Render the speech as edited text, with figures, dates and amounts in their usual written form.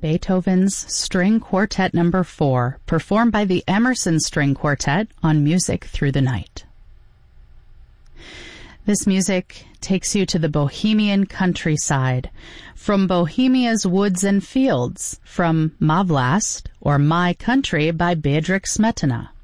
Beethoven's String Quartet No. 4, performed by the Emerson String Quartet on Music Through the Night. This music takes you to the Bohemian countryside, from Bohemia's woods and fields, from Ma Vlast, or My Country by Bedřich Smetana.